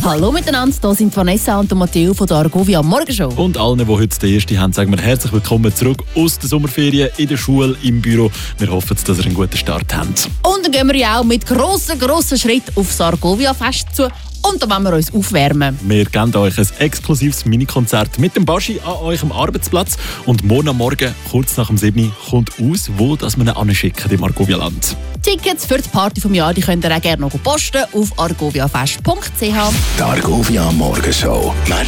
Hallo miteinander, hier sind Vanessa und Matteo von der Argovia Morgenshow. Und allen, die heute den ersten haben, sagen wir herzlich willkommen zurück aus der Sommerferien, in der Schule, im Büro. Wir hoffen, dass ihr einen guten Start habt. Und dann gehen wir ja auch mit grossen Schritten auf das Argovia-Fest zu. Und da wollen wir uns aufwärmen. Wir geben euch ein exklusives Minikonzert mit dem Baschi an eurem Arbeitsplatz. Und morgen am Morgen, kurz nach dem 7. kommt aus, wo das wir ihn anschicken im Argovia-Land. Tickets für die Party vom Jahr die könnt ihr auch gerne noch posten auf argoviafest.ch. Die Argovia Morgenshow.